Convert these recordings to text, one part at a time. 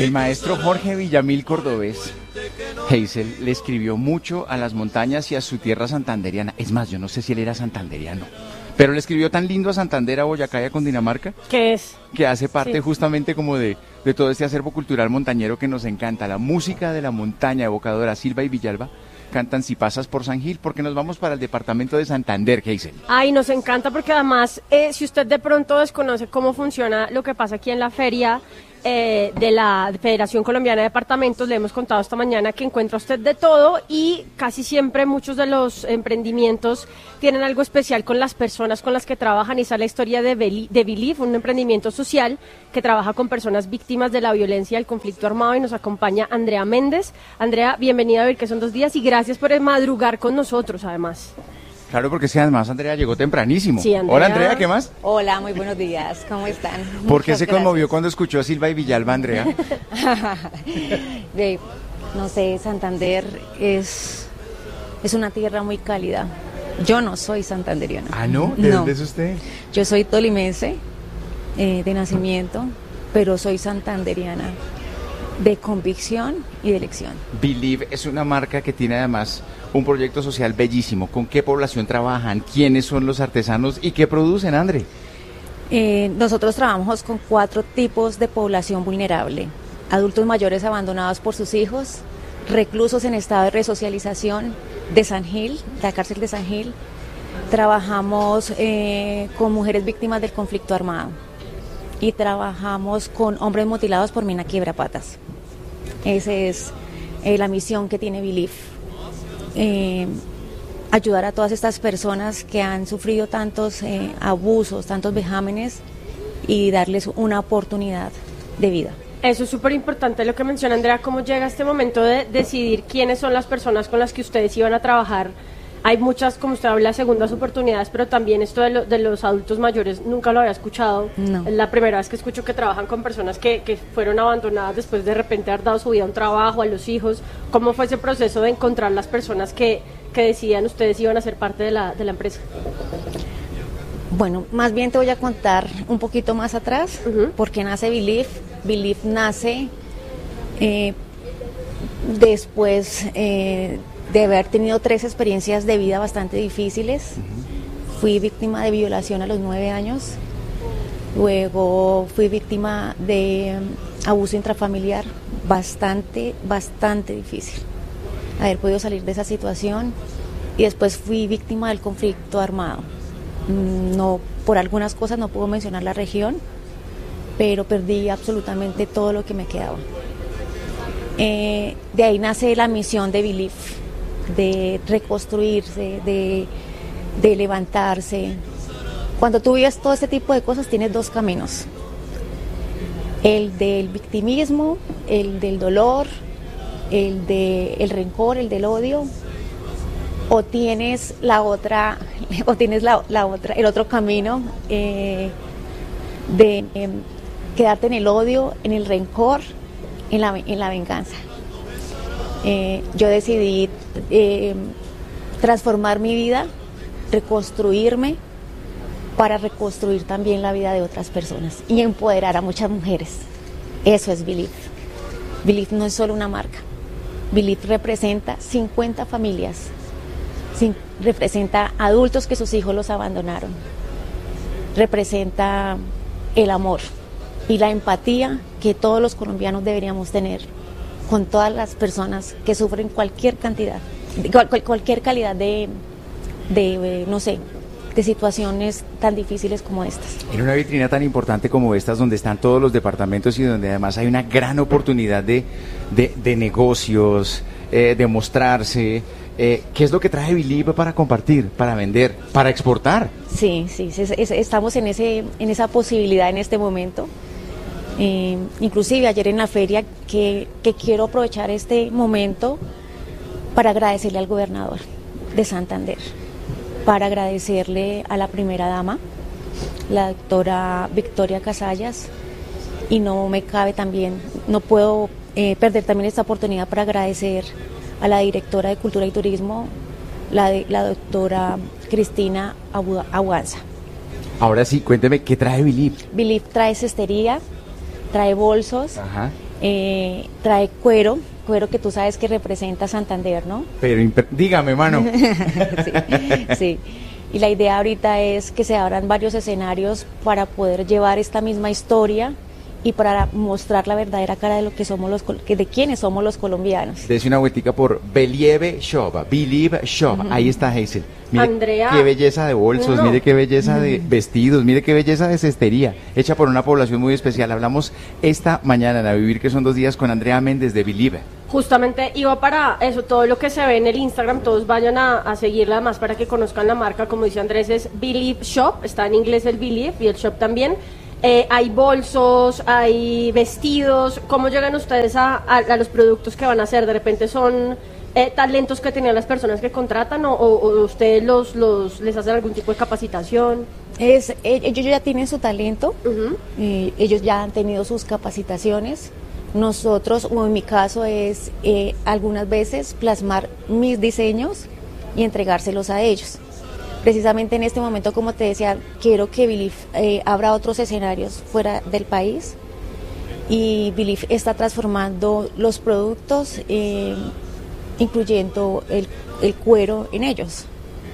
El maestro Jorge Villamil Cordobés, Hazel, le escribió mucho a las montañas y a su tierra santanderiana. Es más, yo no sé si él era santanderiano, pero le escribió tan lindo a Santander, a Boyacá y a Cundinamarca. ¿Qué es? Que hace parte Sí. justamente como de todo este acervo cultural montañero que nos encanta. La música de la montaña, evocadora. Silva y Villalba cantan Si pasas por San Gil, porque nos vamos para el departamento de Santander, Hazel. Ay, nos encanta porque además, si usted de pronto desconoce cómo funciona lo que pasa aquí en la feria de la Federación Colombiana de Departamentos, le hemos contado esta mañana que encuentra usted de todo y casi siempre muchos de los emprendimientos tienen algo especial con las personas con las que trabajan, y esa es la historia de Believe, un emprendimiento social que trabaja con personas víctimas de la violencia y el conflicto armado, y nos acompaña Andrea Méndez. Andrea, bienvenida a Ver que son 2 días y gracias por madrugar con nosotros además. Claro, porque si además Andrea llegó tempranísimo. Sí, Andrea. Hola, Andrea, ¿qué más? Hola, muy buenos días, ¿cómo están? ¿Por qué Muchas se conmovió gracias. cuando escuchó a Silva y Villalba, Andrea? No sé, Santander es una tierra muy cálida. Yo no soy santanderiana. Ah, ¿no? ¿De No. dónde es usted? Yo soy tolimense de nacimiento, pero soy santanderiana de convicción y de elección. Believe es una marca que tiene además un proyecto social bellísimo. ¿Con qué población trabajan? ¿Quiénes son los artesanos? ¿Y qué producen, Andre? Nosotros trabajamos con 4 tipos de población vulnerable: adultos mayores abandonados por sus hijos, reclusos en estado de resocialización de San Gil, la cárcel de San Gil. Trabajamos con mujeres víctimas del conflicto armado y trabajamos con hombres mutilados por mina quiebrapatas. Esa es la misión que tiene Believe. Ayudar a todas estas personas que han sufrido tantos abusos, tantos vejámenes, y darles una oportunidad de vida. Eso es súper importante lo que menciona Andrea. ¿Cómo llega este momento de decidir quiénes son las personas con las que ustedes iban a trabajar? Hay muchas, como usted habla, segundas oportunidades, pero también esto de los adultos mayores nunca lo había escuchado. No. Es la primera vez que escucho que trabajan con personas que fueron abandonadas después de repente haber dado su vida a un trabajo, a los hijos. ¿Cómo fue ese proceso de encontrar las personas que decidían ustedes iban a ser parte de la empresa? Bueno, más bien te voy a contar un poquito más atrás, por qué nace Believe. Believe nace después de haber tenido 3 experiencias de vida bastante difíciles. Fui víctima de violación a los 9 años, luego fui víctima de abuso intrafamiliar, bastante difícil haber podido salir de esa situación, y después fui víctima del conflicto armado. No, por algunas cosas no puedo mencionar la región, pero perdí absolutamente todo lo que me quedaba. De ahí nace la misión de Believe, de reconstruirse, de levantarse. Cuando tú vives todo este tipo de cosas, tienes 2 caminos: el del victimismo, el del dolor, el del rencor, el del odio, o tienes la otra, el otro camino de quedarte en el odio, en el rencor, en la venganza. Yo decidí transformar mi vida, reconstruirme, para reconstruir también la vida de otras personas y empoderar a muchas mujeres. Eso es Believe. Believe no es solo una marca. Believe representa 50 familias, representa adultos que sus hijos los abandonaron, representa el amor y la empatía que todos los colombianos deberíamos tener con todas las personas que sufren cualquier cantidad, cualquier calidad de situaciones tan difíciles como estas. En una vitrina tan importante como estas, donde están todos los departamentos y donde además hay una gran oportunidad de negocios, de mostrarse, ¿qué es lo que trae Believe para compartir, para vender, para exportar? Sí, estamos en esa posibilidad en este momento. Inclusive ayer en la feria, que quiero aprovechar este momento para agradecerle al gobernador de Santander, para agradecerle a la primera dama, la doctora Victoria Casallas, y no puedo perder también esta oportunidad para agradecer a la directora de Cultura y Turismo, la doctora Cristina Aguanza. Ahora sí, cuénteme, ¿qué trae Believe? Believe trae cestería, trae bolsos, Ajá. Trae cuero que tú sabes que representa Santander, ¿no? Pero dígame, mano. Sí, sí. Y la idea ahorita es que se abran varios escenarios para poder llevar esta misma historia y para mostrar la verdadera cara de lo que somos de quiénes somos los colombianos. Dese una vueltica por Believe Shop, Believe Shop. Ahí está Hazel. Mire Andrea, qué belleza de bolsos, mire qué belleza de vestidos, mire qué belleza de cestería, hecha por una población muy especial. Hablamos esta mañana en A Vivir, que son 2 días, con Andrea Méndez de Believe. Justamente iba para eso, todo lo que se ve en el Instagram, todos vayan a seguirla además para que conozcan la marca, como dice Andrés, es Believe Shop, está en inglés el Believe y el Shop también. Hay bolsos, hay vestidos. ¿Cómo llegan ustedes a los productos que van a hacer? ¿De repente son talentos que tenían las personas que contratan o ustedes les hacen algún tipo de capacitación? Ellos ya tienen su talento, Uh-huh. ellos ya han tenido sus capacitaciones. Nosotros, o en mi caso, es algunas veces plasmar mis diseños y entregárselos a ellos. Precisamente en este momento, como te decía, quiero que Believe abra otros escenarios fuera del país, y Believe está transformando los productos, incluyendo el cuero en ellos.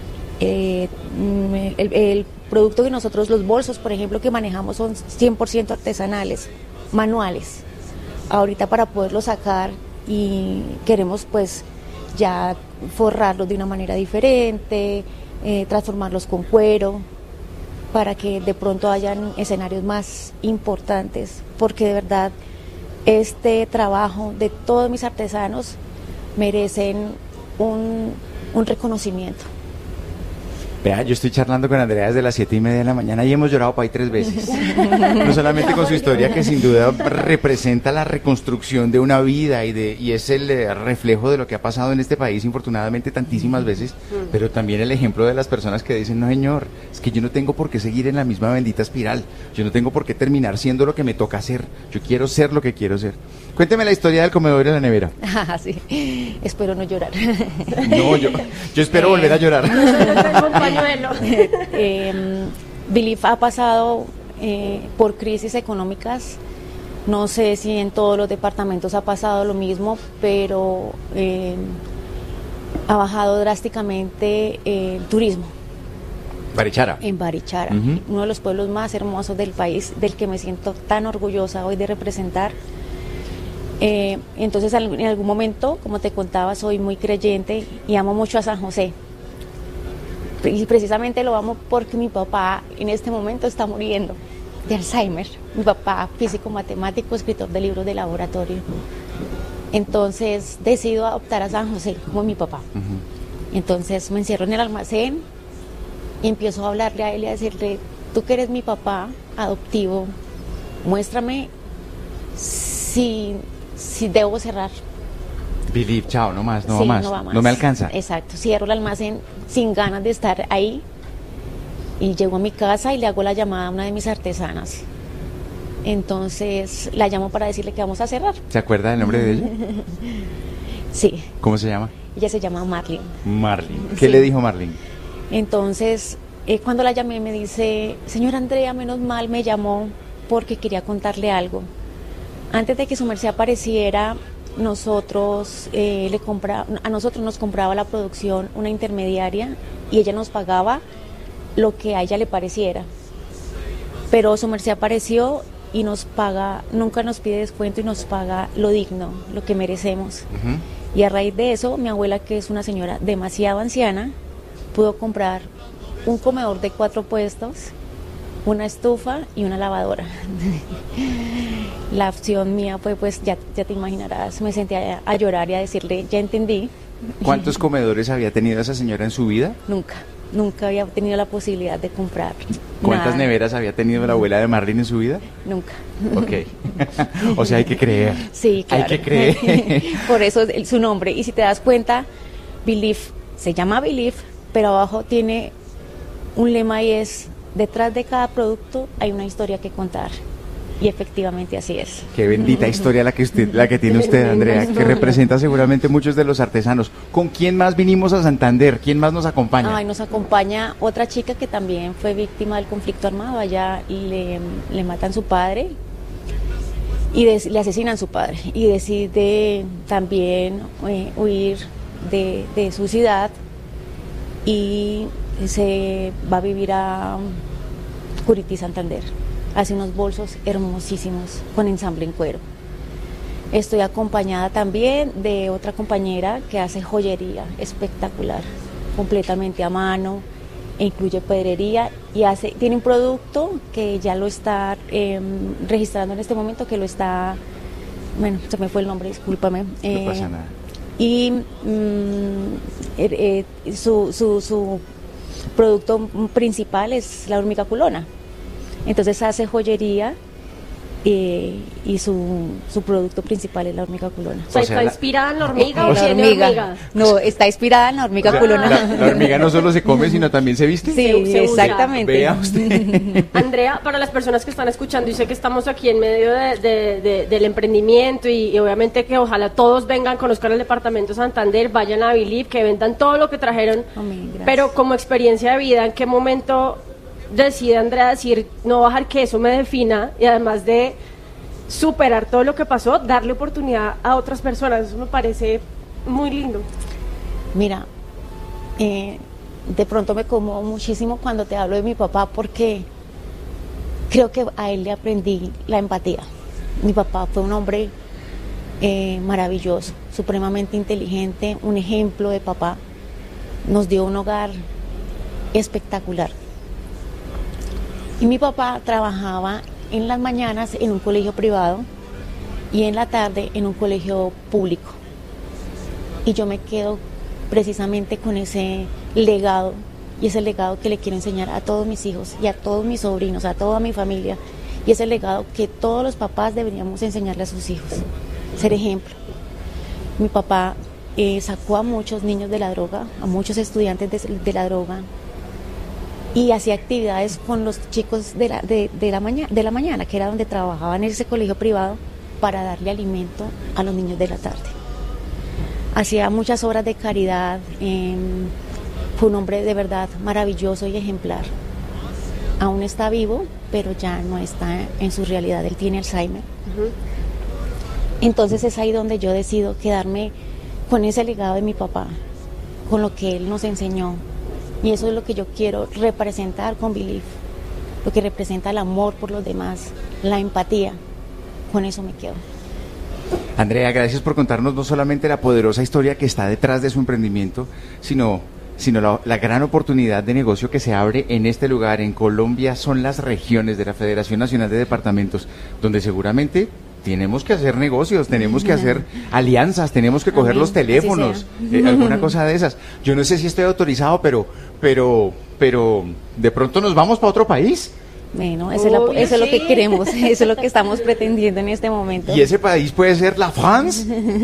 El producto que nosotros, los bolsos, por ejemplo, que manejamos son 100% artesanales, manuales. Ahorita para poderlos sacar y queremos pues ya forrarlos de una manera diferente, transformarlos con cuero, para que de pronto hayan escenarios más importantes, porque de verdad este trabajo de todos mis artesanos merecen un reconocimiento. Vea, yo estoy charlando con Andrea desde las 7:30 de la mañana y hemos llorado para ahí 3 veces. No solamente con su historia, que sin duda representa la reconstrucción de una vida y es el reflejo de lo que ha pasado en este país, infortunadamente, tantísimas veces, pero también el ejemplo de las personas que dicen, no señor, es que yo no tengo por qué seguir en la misma bendita espiral, yo no tengo por qué terminar siendo lo que me toca ser, yo quiero ser lo que quiero ser. Cuénteme la historia del comedor y la nevera. Ah, sí, espero no llorar. No, yo espero volver a llorar. Believe ha pasado por crisis económicas. No sé si en todos los departamentos ha pasado lo mismo, pero ha bajado drásticamente el turismo. Barichara. En Barichara, uno de los pueblos más hermosos del país, del que me siento tan orgullosa hoy de representar. Entonces en algún momento, como te contaba, soy muy creyente y amo mucho a San José. Y precisamente lo amo porque mi papá en este momento está muriendo de Alzheimer. Mi papá, físico, matemático, escritor de libros de laboratorio. Entonces decido adoptar a San José como mi papá. Entonces me encierro en el almacén y empiezo a hablarle a él y a decirle, tú que eres mi papá adoptivo, muéstrame si debo cerrar. Believe, chao, no más, no Sí, más, no va más. no me alcanza. Exacto, cierro el almacén sin ganas de estar ahí y llego a mi casa y le hago la llamada a una de mis artesanas. Entonces la llamo para decirle que vamos a cerrar. ¿Se acuerda del nombre de ella? Sí, ¿Cómo se llama? ella se llama Marlene. Marlene. ¿Qué Sí. le dijo Marlene? Entonces, cuando la llamé me dice, señora Andrea, menos mal me llamó porque quería contarle algo. Antes de que su merced apareciera, a nosotros nos compraba la producción una intermediaria y ella nos pagaba lo que a ella le pareciera. Pero su merced apareció y nos paga, nunca nos pide descuento y nos paga lo digno, lo que merecemos. Y a raíz de eso, mi abuela, que es una señora demasiado anciana, pudo comprar un comedor de 4 puestos, una estufa y una lavadora. La opción mía fue, pues, ya te imaginarás, me senté a llorar y a decirle, ya entendí. ¿Cuántos comedores había tenido esa señora en su vida? Nunca había tenido la posibilidad de comprar. ¿Cuántas nada. neveras había tenido la abuela de Marlene en su vida? Nunca. Ok. O sea, hay que creer. Sí, claro. Hay que creer. Por eso es su nombre. Y si te das cuenta, Believe se llama Believe, pero abajo tiene un lema y es, detrás de cada producto hay una historia que contar. Y efectivamente así es. Qué bendita historia la que tiene usted, Andrea, que representa seguramente muchos de los artesanos. ¿Con quién más vinimos a Santander? ¿Quién más nos acompaña? Ay, nos acompaña otra chica que también fue víctima del conflicto armado. Allá le matan su padre y le asesinan a su padre y decide también huir de su ciudad y se va a vivir a Curití, Santander. Hace unos bolsos hermosísimos con ensamble en cuero. Estoy acompañada también de otra compañera que hace joyería espectacular, completamente a mano, e incluye pedrería y tiene un producto que ya lo está registrando en este momento, que lo está, bueno, se me fue el nombre, discúlpame. No pasa nada. Y su producto principal es la hormiga culona. Entonces hace joyería y su producto principal es la hormiga culona. O sea, ¿está inspirada en la hormiga o tiene hormiga? No, está inspirada en la hormiga culona. La hormiga no solo se come, sino también se viste. Sí, exactamente. Vea usted. Andrea, para las personas que están escuchando, y sé que estamos aquí en medio del emprendimiento y obviamente que ojalá todos vengan, conozcan el departamento de Santander, vayan a Believe, que vendan todo lo que trajeron. Amén, gracias. Pero como experiencia de vida, ¿en qué momento decide Andrea decir, no bajar que eso me defina, y además de superar todo lo que pasó, darle oportunidad a otras personas? Eso me parece muy lindo. Mira, de pronto me conmuevo muchísimo cuando te hablo de mi papá, porque creo que a él le aprendí la empatía. Mi papá fue un hombre maravilloso, supremamente inteligente, un ejemplo de papá. Nos dio un hogar espectacular. Y mi papá trabajaba en las mañanas en un colegio privado y en la tarde en un colegio público. Y yo me quedo precisamente con ese legado, y ese legado que le quiero enseñar a todos mis hijos y a todos mis sobrinos, a toda mi familia, y ese legado que todos los papás deberíamos enseñarle a sus hijos, ser ejemplo. Mi papá sacó a muchos niños de la droga, a muchos estudiantes de la droga, y hacía actividades con los chicos de la mañana, que era donde trabajaba en ese colegio privado, para darle alimento a los niños de la tarde. Hacía muchas obras de caridad, fue un hombre de verdad maravilloso y ejemplar. Aún está vivo, pero ya no está en su realidad, él tiene Alzheimer. Entonces es ahí donde yo decido quedarme con ese legado de mi papá, con lo que él nos enseñó. Y eso es lo que yo quiero representar con Believe, lo que representa el amor por los demás, la empatía. Con eso me quedo. Andrea, gracias por contarnos no solamente la poderosa historia que está detrás de su emprendimiento, sino la gran oportunidad de negocio que se abre en este lugar. En Colombia son las regiones de la Federación Nacional de Departamentos, donde seguramente tenemos que hacer negocios, tenemos que hacer alianzas, tenemos que coger los teléfonos, alguna cosa de esas. Yo no sé si estoy autorizado, pero de pronto nos vamos para otro país. Bueno, eso es lo que queremos, eso es lo que estamos pretendiendo en este momento. ¿Y ese país puede ser la France?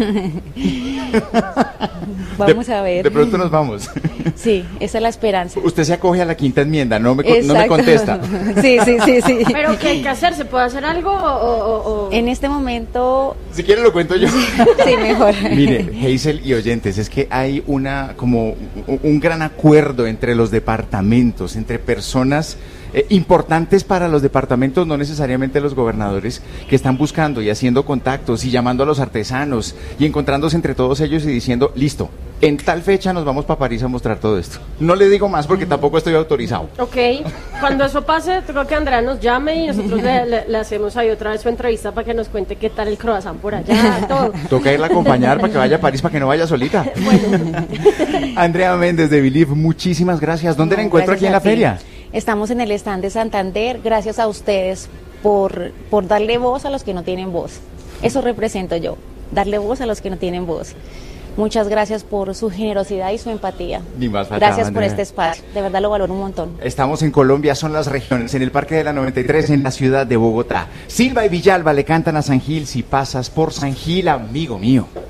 Vamos a ver. De pronto nos vamos. Sí, esa es la esperanza. Usted se acoge a la quinta enmienda, no me contesta. Sí. ¿Pero qué hay que hacer? ¿Se puede hacer algo o...? En este momento... Si quiere lo cuento yo. Sí, mejor. Mire, Hazel y oyentes, es que hay como un gran acuerdo entre los departamentos, entre personas importantes para los departamentos, no necesariamente los gobernadores, que están buscando y haciendo contactos y llamando a los artesanos y encontrándose entre todos ellos y diciendo, listo, en tal fecha nos vamos para París a mostrar todo esto. No le digo más porque tampoco estoy autorizado. Ok, cuando eso pase, creo que Andrea nos llame y nosotros le hacemos ahí otra vez su entrevista para que nos cuente qué tal el croissant por allá, todo. Toca irla a acompañar para que vaya a París, para que no vaya solita. Bueno. Andrea Méndez de Believe, muchísimas gracias. ¿Dónde la encuentro aquí en la feria? Estamos en el stand de Santander, gracias a ustedes por darle voz a los que no tienen voz. Eso represento yo, darle voz a los que no tienen voz. Muchas gracias por su generosidad y su empatía. Ni más faltaba, gracias por Andrea. este espacio, de verdad lo valoro un montón. Estamos en Colombia, son las regiones, en el Parque de la 93, en la ciudad de Bogotá. Silva y Villalba le cantan a San Gil, si pasas por San Gil, amigo mío.